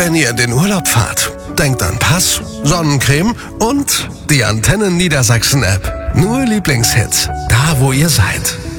Wenn ihr in den Urlaub fahrt, denkt an Pass, Sonnencreme und die Antennen Niedersachsen-App. Nur Lieblingshits, da wo ihr seid.